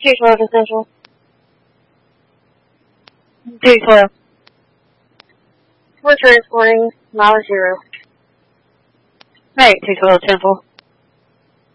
212 to Central. 212. We're transporting Mileage 0. Hey, 212 Temple.